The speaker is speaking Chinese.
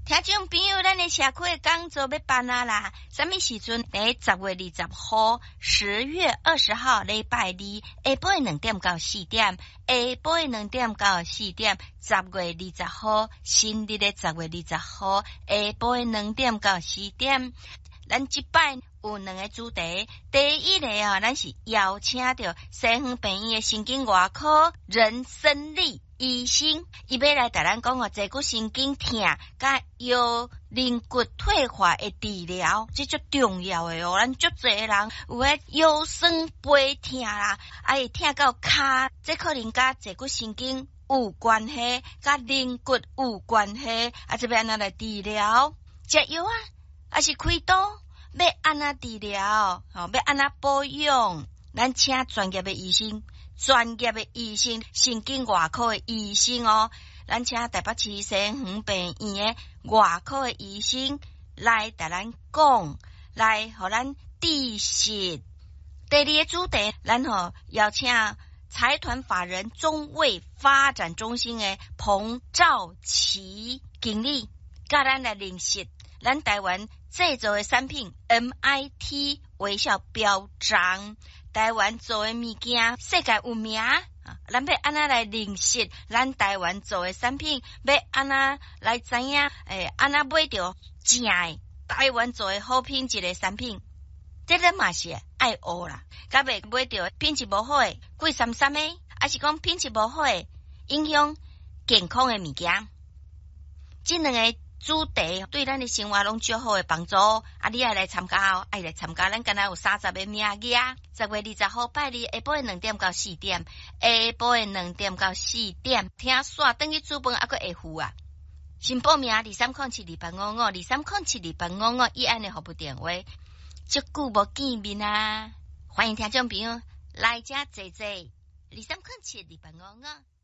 听众朋友，咱的社会工作要办啊啦！什么时阵？在10月20号，10月20号，礼拜二，下晡2点到4点，下晡2点到4点，10月20号，新历的10月20号，下晡2点到4点。咱这摆有2个主题，第一个咱是邀请到西园病院的神经外科人生理医生，伊要来甲咱讲坐骨神经痛甲腰韧骨退化的治疗，这足重要的哦。咱足侪人有迄腰酸背痛啦，会痛到骹，这可能甲坐骨神经有关系，甲韧骨有关系，这要安怎来治疗？食药啊，还是开刀？要安怎治疗？要安怎保养？咱请专业的医生。专业的医生，神经外科的医生哦，咱请台北市西园病院的外科的医生来甲咱讲，来互咱知识。第二个主题，咱邀请财团法人中卫发展中心的彭兆琪经理，甲咱来认识咱台湾制造的产品 MIT 微笑标章。台湾做的物件世界有名咱要安怎来认识咱台湾做的产品，要安怎来知影安怎买到正的台湾做的好品质的产品，这个嘛是爱学啦，甲袂买到品质无好的贵三三的，还是讲品质无好的影响健康的物件，这2个主题对咱的生活拢足好的帮助，你爱来参加哦，爱来参加，咱敢若有30个名额，10月20号拜二下晡2点到4点，下晡2点到4点，听煞等于煮饭还佫会付啊！先报名23072855，23072855，以安的服务电话，足久无见面啊！欢迎听众朋友来遮坐坐，23072855。